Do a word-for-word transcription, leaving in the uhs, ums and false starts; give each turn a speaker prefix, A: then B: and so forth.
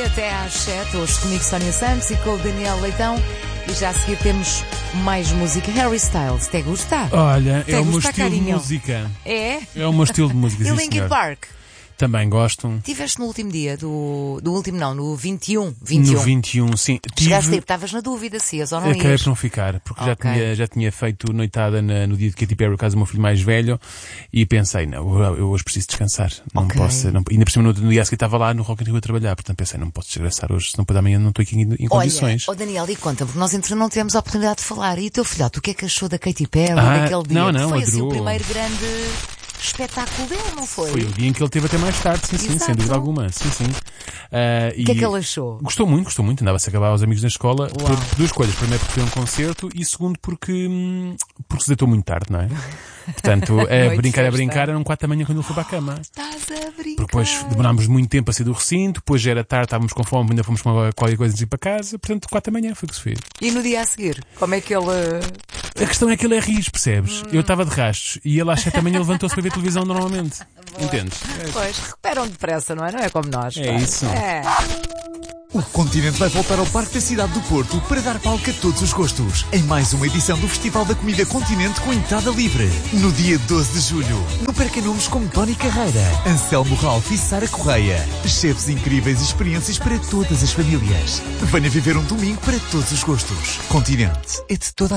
A: até às sete, hoje comigo Sónia Santos e com o Daniel Leitão. E já a seguir temos mais música. Harry Styles, te gusta?
B: Olha,
A: te
B: é o meu
A: gusta,
B: estilo
A: carinho?
B: de música.
A: É?
B: É o meu estilo de música,
A: E
B: sim,
A: Linkin
B: senhor.
A: Park?
B: Também gosto.
A: Tiveste no último dia do... Do último não, no vinte e um. vinte e um.
B: No vinte e um, sim.
A: Chegaste a ir,
B: Tive...
A: estavas na dúvida se ias ou não
B: Acabei
A: ias.
B: por não ficar, porque já,
A: Ok.
B: tinha, já tinha feito noitada na- no dia de Katy Perry, o caso do meu filho mais velho, e pensei, não, eu, eu hoje preciso descansar. Não
A: Ok.
B: posso, não, ainda por cima no, no dia a seguir estava lá no Rock in Rio a trabalhar, portanto pensei, não posso desgraçar hoje, senão depois amanhã não estou aqui em, em condições.
A: Olha, oh Daniel, e conta, porque nós entre não tivemos a oportunidade de falar. E o teu filhote, o que é que achou da Katy Perry
B: Ah,
A: naquele dia?
B: não, não,
A: Foi assim o
B: adorou.
A: primeiro grande espetáculo dele, não foi?
B: Foi o dia em que ele teve até mais tarde, sim, sim,
A: Exato.
B: sem dúvida alguma, sim, sim. Ah,
A: O que é que ele achou?
B: Gostou muito, gostou muito. Andava-se a acabar aos amigos na escola
A: Uau.
B: por duas coisas. Primeiro porque foi um concerto e segundo porque, hum, porque se deitou muito tarde, não é? Portanto, a
A: Noite
B: brincar, a
A: festa.
B: brincar, eram quatro da manhã quando ele foi para a cama.
A: Estás a brincar.
B: Porque depois demorámos muito tempo a sair do recinto, depois já era tarde, estávamos com fome, ainda fomos com qualquer coisa antes de ir para casa. Portanto, quatro da manhã foi o que se fez.
A: E no dia a seguir, como é que ele...
B: A questão é que ele é rijo, percebes? Eu estava de rastos e ele às sete da manhã levantou-se para ver televisão normalmente. Entendes?
A: Pois, recuperam depressa, não é? Não é como nós.
B: É
A: pá.
B: isso.
A: É.
C: O Continente vai voltar ao Parque da Cidade do Porto para dar palco a todos os gostos, em mais uma edição do Festival da Comida Continente com entrada livre. No dia doze de julho, não perca nomes como Tony Carreira, Anselmo Ralph e Sara Correia. Chefes incríveis e experiências para todas as famílias. Venha viver um domingo para todos os gostos. Continente é de toda a